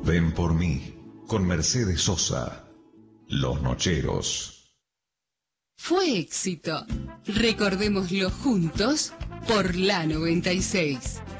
Ven por mí, con Mercedes Sosa. Los Nocheros. Fue éxito. Recordémoslo juntos por la 96.